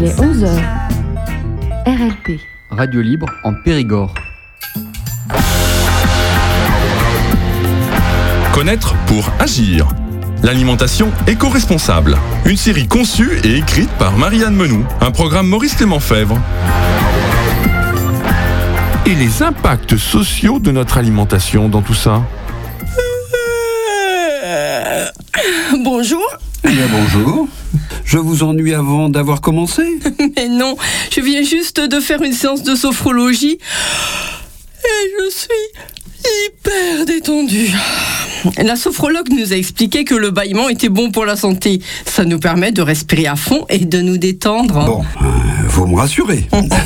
est 11h. RLP. Radio libre en Périgord. Connaître pour agir. L'alimentation éco-responsable. Une série conçue et écrite par Marianne Menou. Un programme Maurice Clément Fèvre. Et les impacts sociaux de notre alimentation dans tout ça. Bonjour. Bien, bonjour. Je vous ennuie avant d'avoir commencé ? Mais non, je viens juste de faire une séance de sophrologie et je suis hyper détendue. La sophrologue nous a expliqué que le bâillement était bon pour la santé. Ça nous permet de respirer à fond et de nous détendre. Bon, faut me rassurer.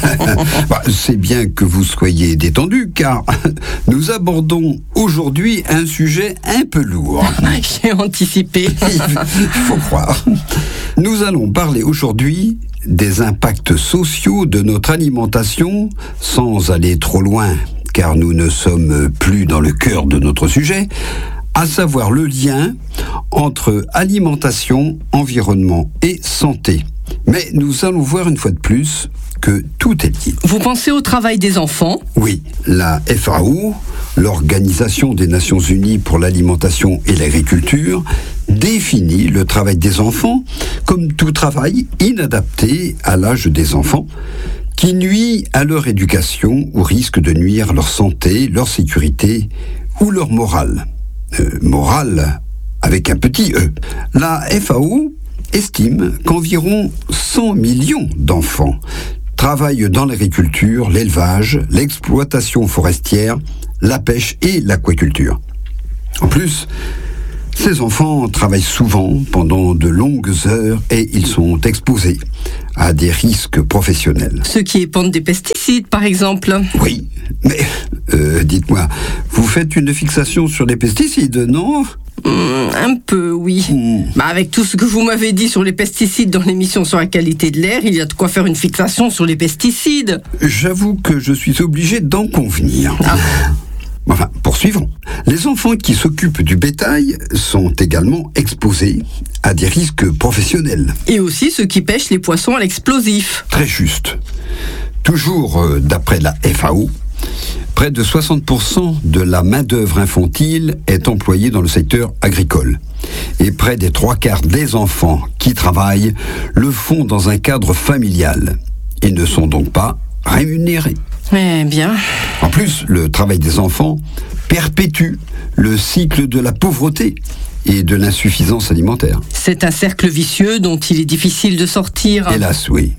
C'est bien que vous soyez détendu, car nous abordons aujourd'hui un sujet un peu lourd. J'ai anticipé. Il faut croire. Nous allons parler aujourd'hui des impacts sociaux de notre alimentation, sans aller trop loin, car nous ne sommes plus dans le cœur de notre sujet, à savoir le lien entre alimentation, environnement et santé. Mais nous allons voir une fois de plus que tout est lié. Vous pensez au travail des enfants ? Oui, la FAO, l'Organisation des Nations Unies pour l'alimentation et l'agriculture, définit le travail des enfants comme tout travail inadapté à l'âge des enfants, qui nuit à leur éducation ou risque de nuire à leur santé, leur sécurité ou leur morale. Morale avec un petit E. La FAO estime qu'environ 100 millions d'enfants travaillent dans l'agriculture, l'élevage, l'exploitation forestière, la pêche et l'aquaculture. En plus, ces enfants travaillent souvent pendant de longues heures et ils sont exposés à des risques professionnels. Ceux qui épandent des pesticides, par exemple. Oui, mais dites-moi, vous faites une fixation sur les pesticides, non ? Un peu, oui. Avec tout ce que vous m'avez dit sur les pesticides dans l'émission sur la qualité de l'air, il y a de quoi faire une fixation sur les pesticides. J'avoue que je suis obligé d'en convenir. Enfin, poursuivons. Les enfants qui s'occupent du bétail sont également exposés à des risques professionnels. Et aussi ceux qui pêchent les poissons à l'explosif. Très juste. Toujours d'après la FAO, près de 60% de la main-d'œuvre infantile est employée dans le secteur agricole. Et près des 3/4 des enfants qui travaillent le font dans un cadre familial. Ils ne sont donc pas rémunérés. Eh bien. En plus, le travail des enfants perpétue le cycle de la pauvreté et de l'insuffisance alimentaire. C'est un cercle vicieux dont il est difficile de sortir. Hélas, oui.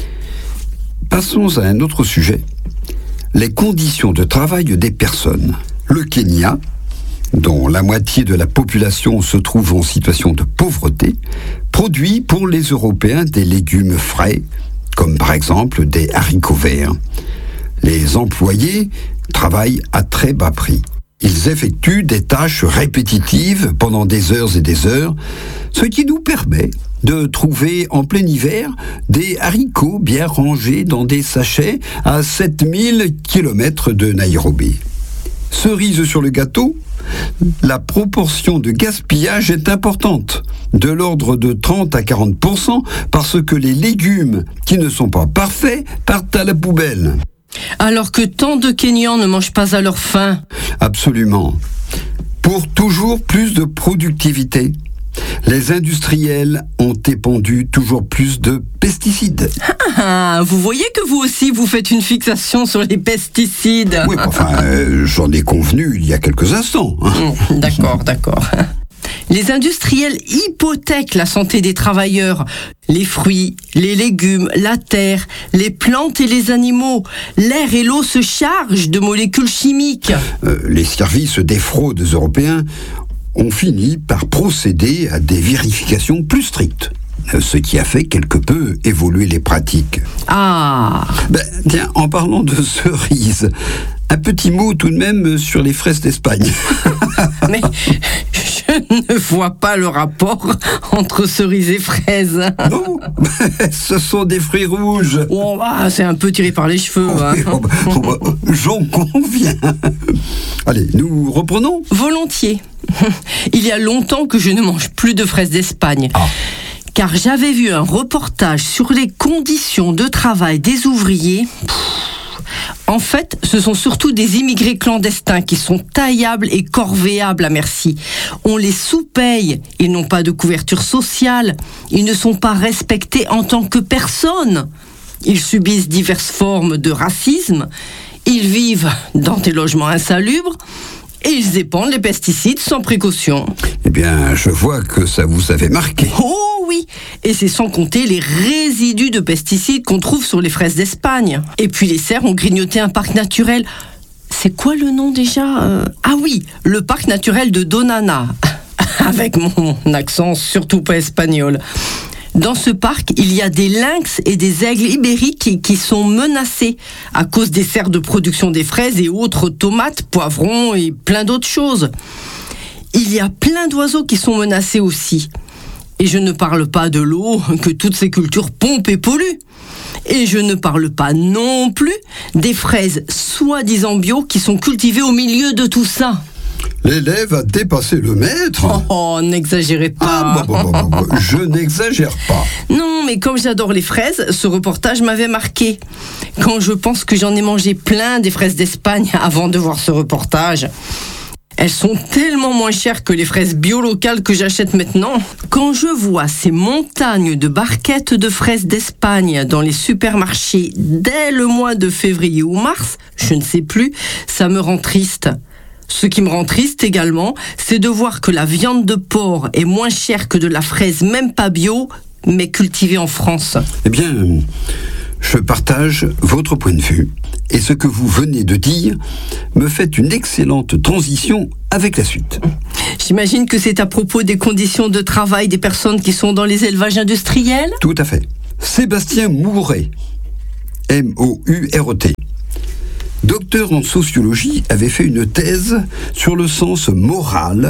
Passons à un autre sujet. Les conditions de travail des personnes. Le Kenya, dont la moitié de la population se trouve en situation de pauvreté, produit pour les Européens des légumes frais, comme par exemple des haricots verts. Les employés travaillent à très bas prix. Ils effectuent des tâches répétitives pendant des heures et des heures, ce qui nous permet de trouver en plein hiver des haricots bien rangés dans des sachets à 7000 km de Nairobi. Cerise sur le gâteau, la proportion de gaspillage est importante, de l'ordre de 30 à 40%, parce que les légumes qui ne sont pas parfaits partent à la poubelle. Alors que tant de Kenyans ne mangent pas à leur faim. Absolument. Pour toujours plus de productivité, les industriels ont épandu toujours plus de pesticides. Vous voyez que vous aussi, vous faites une fixation sur les pesticides. Oui, j'en ai convenu il y a quelques instants. D'accord. Les industriels hypothèquent la santé des travailleurs. Les fruits, les légumes, la terre, les plantes et les animaux. L'air et l'eau se chargent de molécules chimiques. Les services des fraudes européens ont fini par procéder à des vérifications plus strictes, ce qui a fait quelque peu évoluer les pratiques. Tiens, en parlant de cerises, un petit mot tout de même sur les fraises d'Espagne. Mais je ne vois pas le rapport entre cerises et fraises. Non, ce sont des fruits rouges. C'est un peu tiré par les cheveux. J'en conviens. Allez, nous reprenons ? Volontiers. Il y a longtemps que je ne mange plus de fraises d'Espagne. car j'avais vu un reportage sur les conditions de travail des ouvriers. En fait, ce sont surtout des immigrés clandestins qui sont taillables et corvéables à merci. On les sous-paye, ils n'ont pas de couverture sociale, ils ne sont pas respectés en tant que personnes. Ils subissent diverses formes de racisme, ils vivent dans des logements insalubres et ils épandent les pesticides sans précaution. Eh bien, je vois que ça vous avait marqué. Oh oui, et c'est sans compter les résidus de pesticides qu'on trouve sur les fraises d'Espagne. Et puis les cerfs ont grignoté un parc naturel. C'est quoi le nom déjà Ah oui, le parc naturel de Donana. Avec mon accent surtout pas espagnol. Dans ce parc, il y a des lynx et des aigles ibériques qui sont menacés à cause des serres de production des fraises et autres tomates, poivrons et plein d'autres choses. Il y a plein d'oiseaux qui sont menacés aussi. Et je ne parle pas de l'eau que toutes ces cultures pompent et polluent. Et je ne parle pas non plus des fraises soi-disant bio qui sont cultivées au milieu de tout ça. L'élève a dépassé le maître. Oh, n'exagérez pas. Je n'exagère pas. Non, mais comme j'adore les fraises, ce reportage m'avait marqué. Quand je pense que j'en ai mangé plein des fraises d'Espagne avant de voir ce reportage. Elles sont tellement moins chères que les fraises bio locales que j'achète maintenant. Quand je vois ces montagnes de barquettes de fraises d'Espagne dans les supermarchés dès le mois de février ou mars, je ne sais plus, ça me rend triste. Ce qui me rend triste également, c'est de voir que la viande de porc est moins chère que de la fraise même pas bio, mais cultivée en France. Eh bien, je partage votre point de vue. Et ce que vous venez de dire me fait une excellente transition avec la suite. J'imagine que c'est à propos des conditions de travail des personnes qui sont dans les élevages industriels ? Tout à fait. Sébastien Mouret, M-O-U-R-E-T, docteur en sociologie, avait fait une thèse sur le sens moral